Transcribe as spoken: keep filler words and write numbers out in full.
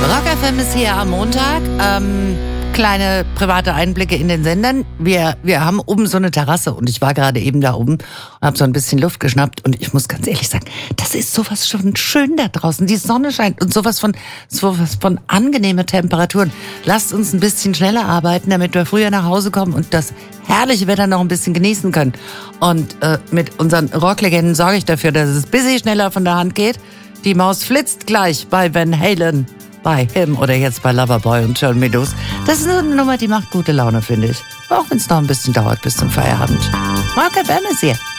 Rock F M ist hier am Montag. Ähm, kleine private Einblicke in den Sendern. Wir, wir haben oben so eine Terrasse und ich war gerade eben da oben und habe so ein bisschen Luft geschnappt und ich muss ganz ehrlich sagen, das ist sowas schon schön da draußen. Die Sonne scheint und sowas von, sowas von angenehme Temperaturen. Lasst uns ein bisschen schneller arbeiten, damit wir früher nach Hause kommen und das herrliche Wetter noch ein bisschen genießen können. Und äh, mit unseren Rocklegenden sorge ich dafür, dass es ein bisschen schneller von der Hand geht. Die Maus flitzt gleich bei Van Halen, bei Him oder jetzt bei Loverboy und John Meadows. Das ist eine Nummer, die macht gute Laune, finde ich. Auch wenn es noch ein bisschen dauert bis zum Feierabend. Rock F M ist hier.